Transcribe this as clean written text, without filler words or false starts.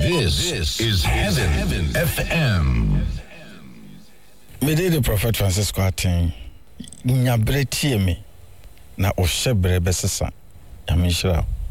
This is Heaven FM. Mede the Prophet Francisco Aten nyabre tie me na ohye bre besesa ya menhira